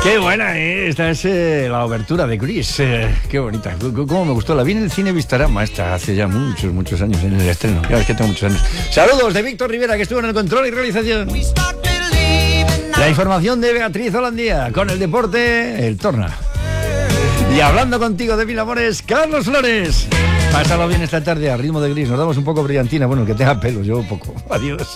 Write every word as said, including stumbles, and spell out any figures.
Qué buena, ¿eh? Esta es eh, la obertura de Grease. Eh, qué bonita. C- Cómo me gustó. La vi en el cine Vistarama esta hace ya muchos, muchos años en el estreno. Ya ves que tengo muchos años. Saludos de Víctor Rivera, que estuvo en el control y realización. La información de Beatriz Holandía. Con el deporte, el Torna. Y hablando contigo de mil amores, Carlos Flores. Pásalo bien esta tarde a ritmo de Grease. Nos damos un poco brillantina. Bueno, el que tenga pelo, yo poco. Adiós.